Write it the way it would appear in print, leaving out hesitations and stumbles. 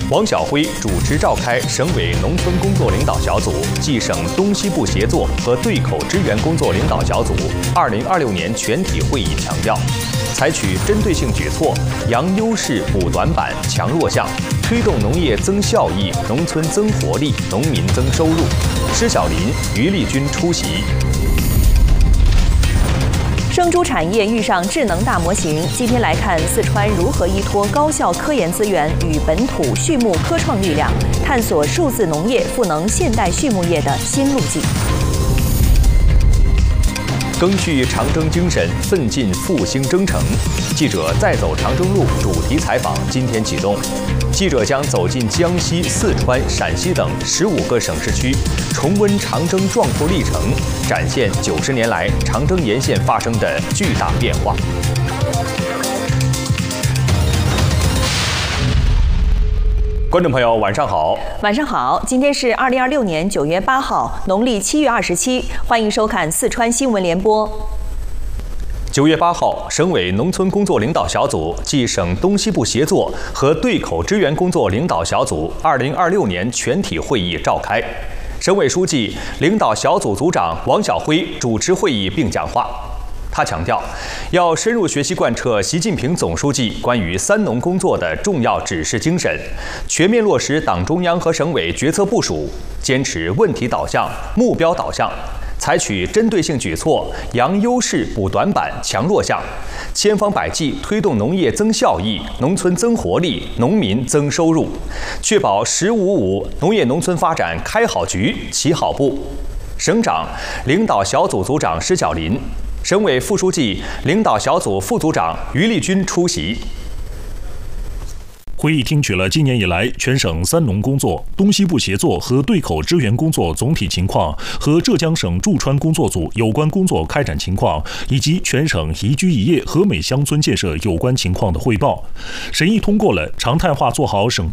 王晓辉主持召开省委农村工作领导小组暨省东西部协作和对口支援工作领导小组2026年全体会议强调，采取针对性举措，扬优势补短板，强弱项，推动农业增效益、农村增活力、农民增收入。施小林、于丽君出席。 生猪产业遇上智能大模型，今天来看四川如何依托高校科研资源与本土畜牧科创力量，探索数字农业赋能现代畜牧业的新路径。 赓续长征精神，奋进复兴征程。记者再走长征路主题采访今天启动，记者将走进江西、四川、陕西等15个省市区，重温长征壮阔历程，展现90年来长征沿线发生的巨大变化。观众朋友，晚上好！ 晚上好，今天是2026年9月8号，农历7月27，欢迎收看四川新闻联播。 9月8号，省委农村工作领导小组暨省东西部协作和对口支援工作领导小组2026年全体会议召开。省委书记、领导小组组长王晓辉主持会议并讲话。他强调，要深入学习贯彻习近平总书记关于三农工作的重要指示精神，全面落实党中央和省委决策部署，坚持问题导向、目标导向，采取针对性举措，扬优势补短板，强弱项，千方百计推动农业增效益、农村增活力、农民增收入，确保“1055”农业农村发展开好局、起好步。省长、领导小组组长施小林，省委副书记、领导小组副组长于丽君出席。 会议听取了今年以来全省三农工作、东西部协作和对口支援工作总体情况和浙江省驻川工作组有关工作开展情况，以及全省宜居宜业和美乡村建设有关情况的汇报，审议通过了常态化做好省